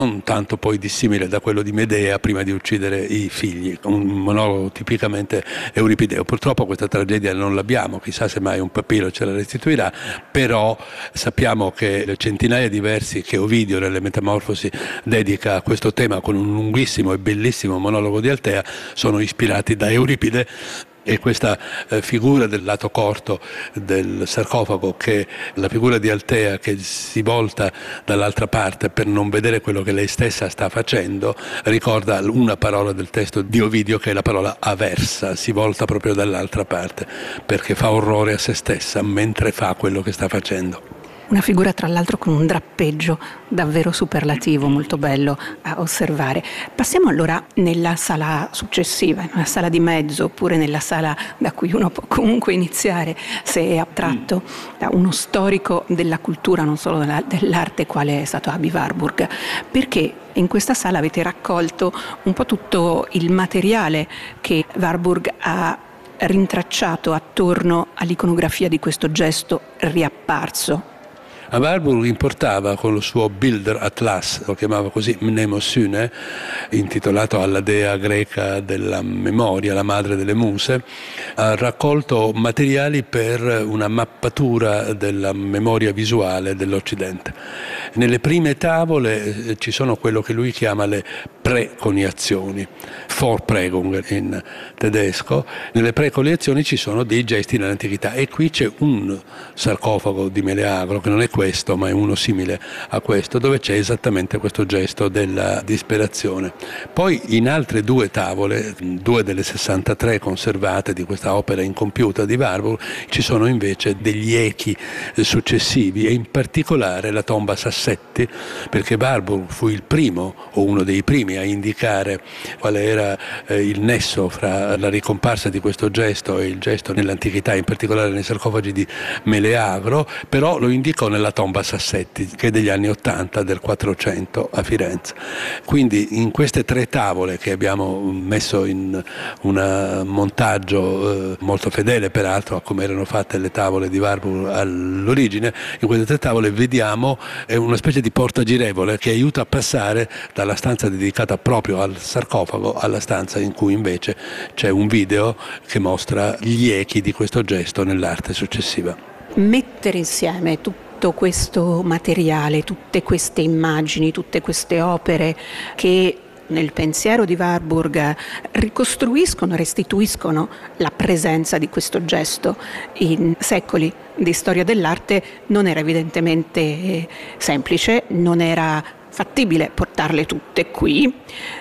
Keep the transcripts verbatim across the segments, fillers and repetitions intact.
non tanto poi dissimile da quello di Medea prima di uccidere i figli, un monologo tipicamente euripideo. Purtroppo questa tragedia non l'abbiamo, chissà se mai un papiro ce la restituirà, però sappiamo che le centinaia di versi che Ovidio nelle Metamorfosi dedica a questo tema con un lunghissimo e bellissimo monologo di Altea sono ispirati da Euripide. E questa eh, figura del lato corto del sarcofago, che la figura di Altea che si volta dall'altra parte per non vedere quello che lei stessa sta facendo, ricorda una parola del testo di Ovidio che è la parola aversa, si volta proprio dall'altra parte perché fa orrore a se stessa mentre fa quello che sta facendo. Una figura tra l'altro con un drappeggio davvero superlativo, molto bello a osservare. Passiamo allora nella sala successiva, nella sala di mezzo, oppure nella sala da cui uno può comunque iniziare se è attratto da uno storico della cultura, non solo dell'arte, quale è stato Aby Warburg, perché in questa sala avete raccolto un po' tutto il materiale che Warburg ha rintracciato attorno all'iconografia di questo gesto riapparso. A Warburg importava con il suo Bilder Atlas, lo chiamava così Mnemosyne, intitolato alla dea greca della memoria, la madre delle muse, ha raccolto materiali per una mappatura della memoria visuale dell'Occidente. Nelle prime tavole ci sono quello che lui chiama le preconiazioni, Vorprägung in tedesco. Nelle preconiazioni ci sono dei gesti nell'antichità e qui c'è un sarcofago di Meleagro, che non è questo ma è uno simile a questo, dove c'è esattamente questo gesto della disperazione. Poi in altre due tavole, due delle sessantatré conservate di questa opera incompiuta di Warburg, ci sono invece degli echi successivi e in particolare la tomba Sassetti, perché Warburg fu il primo o uno dei primi a indicare quale era eh, il nesso fra la ricomparsa di questo gesto e il gesto nell'antichità, in particolare nei sarcofagi di Meleagro, però lo indicò nella tomba Sassetti, che è degli anni ottanta del quattrocento a Firenze. Quindi in queste tre tavole che abbiamo messo in un montaggio eh, molto fedele peraltro a come erano fatte le tavole di Warburg all'origine, in queste tre tavole vediamo eh, una specie di porta girevole che aiuta a passare dalla stanza dedicata proprio al sarcofago alla stanza in cui invece c'è un video che mostra gli echi di questo gesto nell'arte successiva. Mettere insieme tutto questo materiale, tutte queste immagini, tutte queste opere che nel pensiero di Warburg ricostruiscono, restituiscono la presenza di questo gesto in secoli di storia dell'arte, non era evidentemente semplice, non era fattibile portarle tutte qui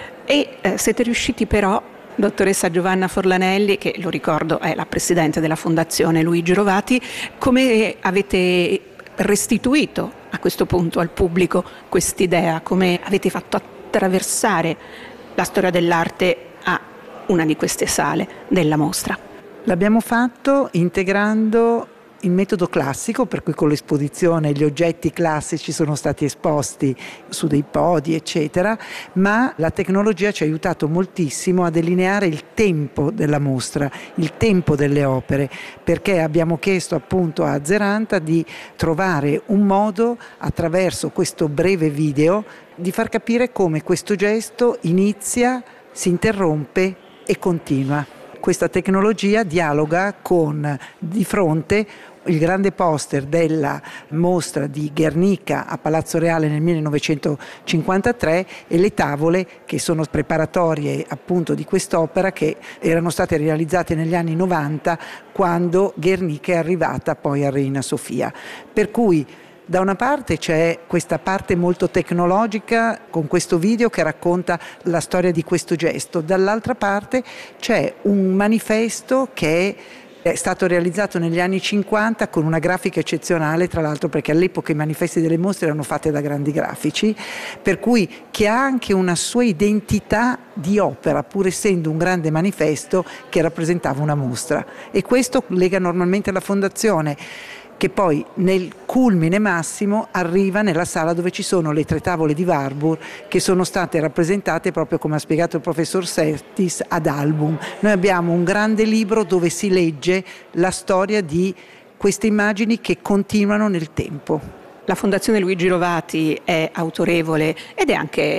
e eh, siete riusciti però, dottoressa Giovanna Forlanelli, che lo ricordo è la presidente della Fondazione Luigi Rovati, come avete restituito a questo punto al pubblico quest'idea, come avete fatto attraversare la storia dell'arte a una di queste sale della mostra? L'abbiamo fatto integrando il metodo classico, per cui con l'esposizione gli oggetti classici sono stati esposti su dei podi eccetera, ma la tecnologia ci ha aiutato moltissimo a delineare il tempo della mostra, il tempo delle opere, perché abbiamo chiesto appunto a Zeranta di trovare un modo attraverso questo breve video di far capire come questo gesto inizia, si interrompe e continua. Questa tecnologia dialoga con di fronte il grande poster della mostra di Guernica a Palazzo Reale nel millenovecentocinquantatré e le tavole che sono preparatorie appunto di quest'opera, che erano state realizzate negli anni novanta quando Guernica è arrivata poi a Reina Sofia. Per cui da una parte c'è questa parte molto tecnologica con questo video che racconta la storia di questo gesto, dall'altra parte c'è un manifesto che è stato realizzato negli anni cinquanta con una grafica eccezionale, tra l'altro perché all'epoca i manifesti delle mostre erano fatti da grandi grafici, per cui che ha anche una sua identità di opera, pur essendo un grande manifesto che rappresentava una mostra. E questo lega normalmente la Fondazione, che poi nel culmine massimo arriva nella sala dove ci sono le tre tavole di Warburg che sono state rappresentate proprio come ha spiegato il professor Sertis ad album. Noi abbiamo un grande libro dove si legge la storia di queste immagini che continuano nel tempo. La Fondazione Luigi Rovati è autorevole ed è anche